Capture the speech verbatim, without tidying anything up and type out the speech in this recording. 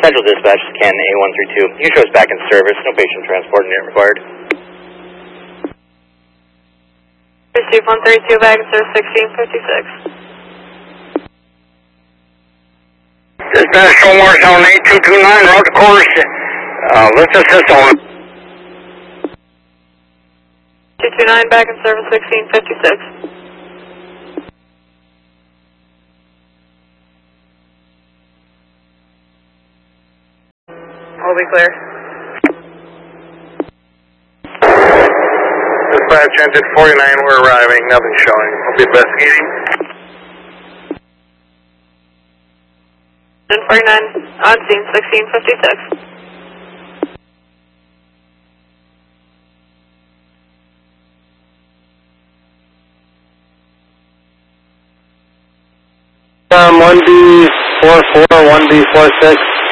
Central Dispatch, scan A one three two. You show us back in service. No patient transport unit required. Receive one thirty-two, back in service sixteen fifty-six. Dispatch Omar Zone eight two two nine, route to course. Uh, let's assist on. two two nine, back in service sixteen fifty-six. All be clear. Dispatch engine forty-nine, we're arriving. Nothing showing. We'll be investigating. Engine forty-nine, on scene sixteen fifty-six. Um, one B four four, one B four six.